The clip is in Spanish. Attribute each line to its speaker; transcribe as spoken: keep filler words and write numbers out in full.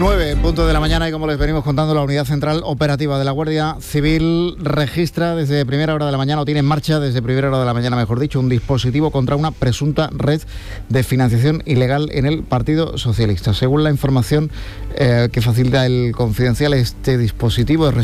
Speaker 1: nueve en punto de la mañana y como les venimos contando, la Unidad Central Operativa de la Guardia Civil registra desde primera hora de la mañana, o tiene en marcha desde primera hora de la mañana, mejor dicho, un dispositivo contra una presunta red de financiación ilegal en el Partido Socialista. Según la información eh, que facilita el Confidencial, este dispositivo es